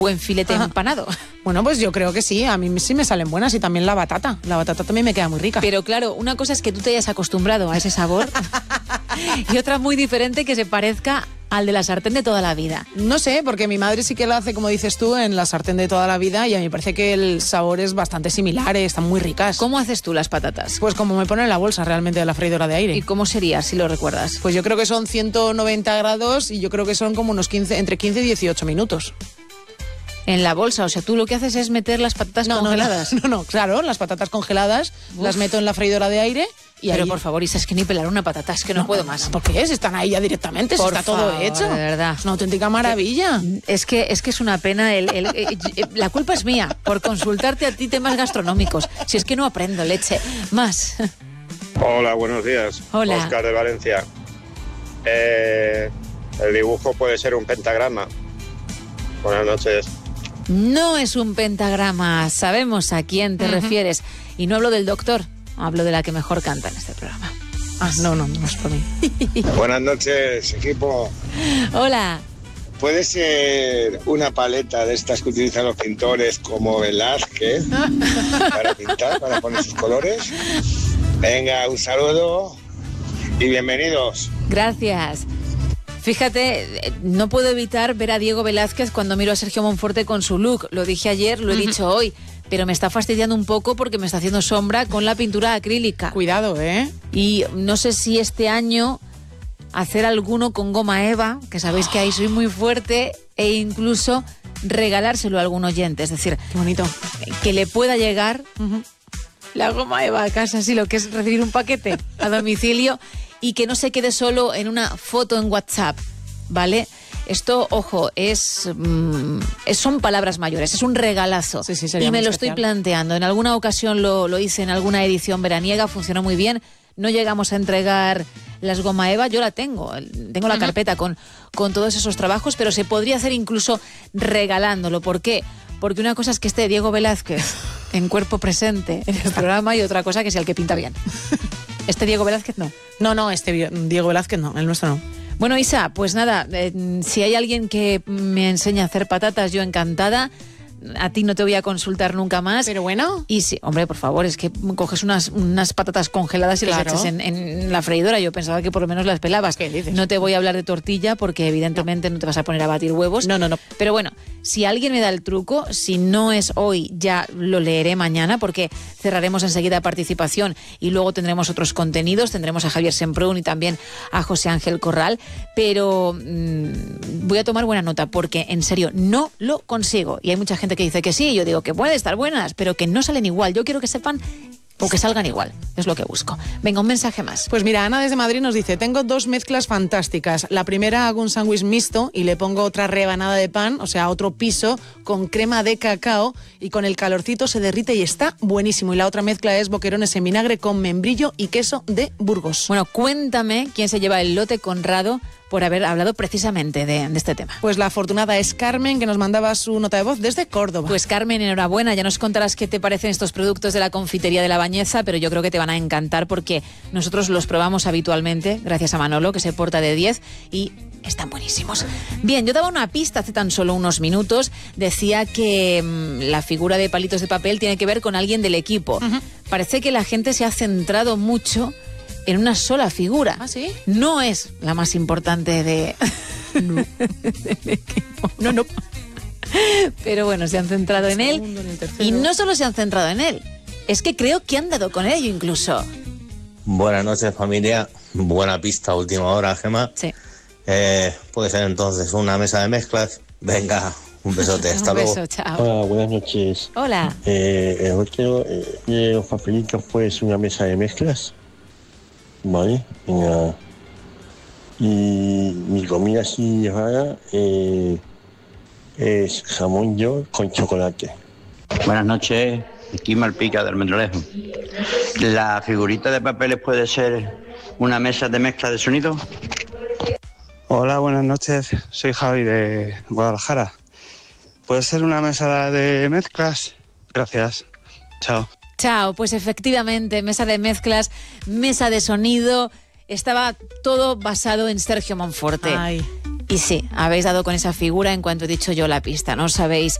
buen filete empanado. Bueno, pues yo creo que sí, a mí sí me salen buenas y también la batata también me queda muy rica. Pero claro, una cosa es que tú te hayas acostumbrado a ese sabor y otra muy diferente que se parezca al de la sartén de toda la vida. No sé, porque mi madre sí que la hace, como dices tú, en la sartén de toda la vida y a mí me parece que el sabor es bastante similar, están muy ricas. ¿Cómo haces tú las patatas? Pues como me pone en la bolsa realmente de la freidora de aire. ¿Y cómo sería, si lo recuerdas? Pues yo creo que son 190 grados y yo creo que son como entre 15 y 18 minutos. En la bolsa, o sea, tú lo que haces es meter las patatas congeladas. No, claro, las patatas congeladas las meto en la freidora de aire y pero ahí... por favor, Isa, es que ni pelar una patata, es que no puedo más. ¿Por qué? Están ahí ya directamente, está todo hecho. De verdad. Es una auténtica maravilla. Es que es una pena, la culpa es mía por consultarte a ti temas gastronómicos. Si es que no aprendo, leche. Más. Hola, buenos días. Hola. Óscar de Valencia. El dibujo puede ser un pentagrama. Buenas noches. No es un pentagrama, sabemos a quién te refieres. Y no hablo del doctor, hablo de la que mejor canta en este programa. No es por mí. Buenas noches, equipo. Hola. ¿Puede ser una paleta de estas que utilizan los pintores como Velázquez para pintar, para poner sus colores? Venga, un saludo y bienvenidos. Gracias. Fíjate, no puedo evitar ver a Diego Velázquez cuando miro a Sergio Monforte con su look. Lo dije ayer, lo he dicho hoy, pero me está fastidiando un poco porque me está haciendo sombra con la pintura acrílica. Cuidado, ¿eh? Y no sé si este año hacer alguno con goma eva, que sabéis que ahí soy muy fuerte, e incluso regalárselo a algún oyente. Es decir, qué bonito, que le pueda llegar la goma eva a casa, así lo que es recibir un paquete a domicilio. Y que no se quede solo en una foto en WhatsApp, ¿vale? Esto, ojo, son palabras mayores, es un regalazo. Sí, y me lo estoy planteando. En alguna ocasión lo hice en alguna edición veraniega, funcionó muy bien. No llegamos a entregar las goma eva, yo la tengo la carpeta con todos esos trabajos, pero se podría hacer incluso regalándolo. ¿Por qué? Porque una cosa es que esté Diego Velázquez en cuerpo presente en el programa y otra cosa que sea el que pinta bien. Este Diego Velázquez no. No, este Diego Velázquez no, el nuestro no. Bueno, Isa, pues nada, si hay alguien que me enseña a hacer patatas, yo encantada. A ti no te voy a consultar nunca más. Pero bueno. Y sí, hombre, por favor, es que coges unas patatas congeladas y las echas en la freidora. Yo pensaba que por lo menos las pelabas. ¿Qué dices? No te voy a hablar de tortilla porque evidentemente no te vas a poner a batir huevos. No. Pero bueno, si alguien me da el truco, si no es hoy, ya lo leeré mañana porque cerraremos enseguida participación y luego tendremos otros contenidos. Tendremos a Javier Semprún y también a José Ángel Corral. Pero voy a tomar buena nota porque, en serio, no lo consigo. Y hay mucha gente que dice que sí, yo digo que puede estar buenas, pero que no salen igual. Yo quiero que sepan o que salgan igual, es lo que busco. Venga, un mensaje más. Pues mira, Ana desde Madrid nos dice, tengo dos mezclas fantásticas. La primera hago un sándwich mixto y le pongo otra rebanada de pan, o sea, otro piso con crema de cacao y con el calorcito se derrite y está buenísimo. Y la otra mezcla es boquerones en vinagre con membrillo y queso de Burgos. Bueno, cuéntame quién se lleva el lote Conrado por haber hablado precisamente de este tema. Pues la afortunada es Carmen, que nos mandaba su nota de voz desde Córdoba. Pues Carmen, enhorabuena, ya nos contarás qué te parecen estos productos de la confitería de La Bañeza, pero yo creo que te van a encantar porque nosotros los probamos habitualmente, gracias a Manolo, que se porta de 10, y están buenísimos. Bien, yo daba una pista hace tan solo unos minutos, decía que la figura de palitos de papel tiene que ver con alguien del equipo. Parece que la gente se ha centrado mucho en una sola figura. ¿Ah, sí? No es la más importante del equipo. No. Pero bueno, se han centrado en él. Y no solo se han centrado en él, es que creo que han dado con ello incluso. Buenas noches, familia. Buena pista, última hora, Gemma. Sí. Puede ser entonces una mesa de mezclas. Venga, un besote, hasta luego. Un beso, chao. Hola, buenas noches. Hola. Hoy quiero los papelitos, pues una mesa de mezclas. Vale, venga. Y mi comida así rara es jamón york con chocolate. Buenas noches, aquí Malpica del Almendralejo. ¿La figurita de papeles puede ser una mesa de mezcla de sonido? Hola, buenas noches, soy Javi de Guadalajara. ¿Puede ser una mesa de mezclas? Gracias, chao. Chao, pues efectivamente, mesa de mezclas, mesa de sonido, estaba todo basado en Sergio Monforte. Ay. Y sí, habéis dado con esa figura en cuanto he dicho yo la pista. No sabéis